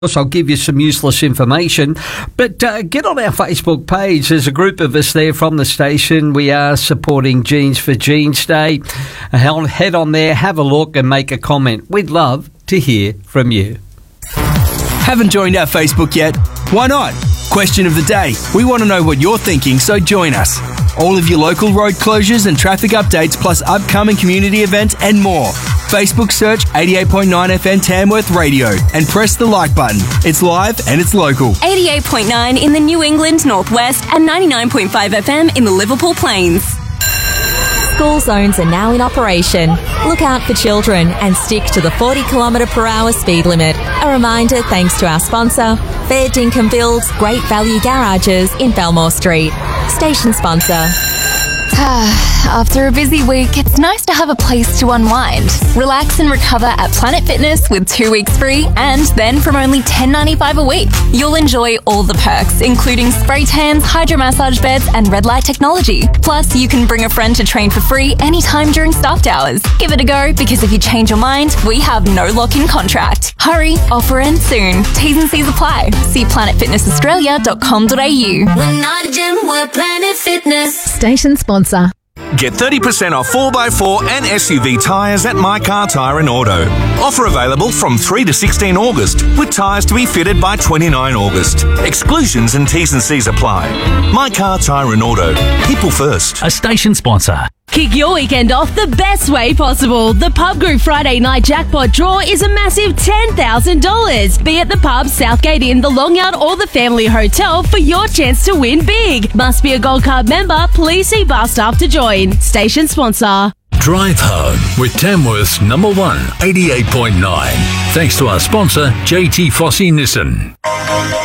I'll give you some useless information, but get on our Facebook page. There's a group of us there from the station. We are supporting Jeans for Jeans Day. Head on there, have a look and make a comment. We'd love to hear from you. Haven't joined our Facebook yet? Why not? Question of the day. We want to know what you're thinking, so join us. All of your local road closures and traffic updates, plus upcoming community events and more. Facebook search 88.9 FM Tamworth Radio and press the like button. It's live and it's local. 88.9 in the New England Northwest and 99.5 FM in the Liverpool Plains. School zones are now in operation. Look out for children and stick to the 40km/h speed limit. A reminder thanks to our sponsor, Fair Dinkum Builds Great Value Garages in Belmore Street. Station sponsor. After a busy week, it's nice to have a place to unwind. Relax and recover at Planet Fitness with 2 weeks free, and then from only $10.95 a week. You'll enjoy all the perks, including spray tans, hydro massage beds, and red light technology. Plus, you can bring a friend to train for free anytime during staffed hours. Give it a go, because if you change your mind, we have no lock-in contract. Hurry, offer ends soon. T's and C's apply. See planetfitnessaustralia.com.au. We're not a gym, we're Planet Fitness. Station sponsor. Get 30% off 4x4 and SUV tyres at My Car Tyre and Auto. Offer available from 3 to 16 August, with tyres to be fitted by 29 August. Exclusions and T's and C's apply. My Car Tyre and Auto. People first. A station sponsor. Kick your weekend off the best way possible. The Pub Group Friday night jackpot draw is a massive $10,000. Be at the pub, Southgate Inn, the Longyard or the Family Hotel for your chance to win big. Must be a Gold Card member. Please see bar staff to join. Station sponsor. Drive home with Tamworth's number 1, 88.9. Thanks to our sponsor, JT Fossey Nissan.